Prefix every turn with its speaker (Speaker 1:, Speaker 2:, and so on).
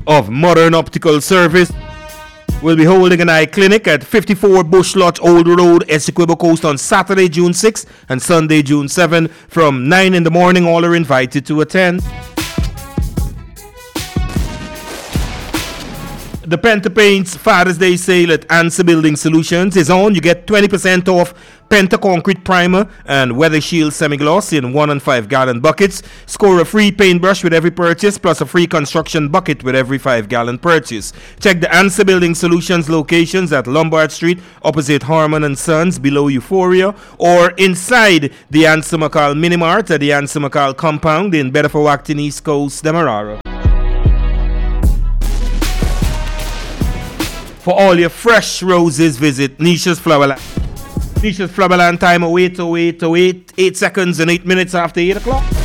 Speaker 1: of Modern Optical Service will be holding an eye clinic at 54 Bush Lodge Old Road, Essequibo Coast on Saturday, June 6 and Sunday, June 7 from 9 in the morning. All are invited to attend. The Penta Paints Father's Day sale at Answer Building Solutions is on. You get 20% off Penta Concrete Primer and Weather Shield Semi-Gloss in 1 and 5 gallon buckets. Score a free paintbrush with every purchase plus a free construction bucket with every 5 gallon purchase. Check the Answer Building Solutions locations at Lombard Street opposite Harman and Sons below Euphoria, or inside the Answer McCall Mini Mart at the Answer McCall compound in Bedford Acton, East Coast, Demerara. For all your fresh roses, visit Nisha's Flowerland. Nisha's Flowerland time 08:08, 8 seconds and 8 minutes after 8 o'clock.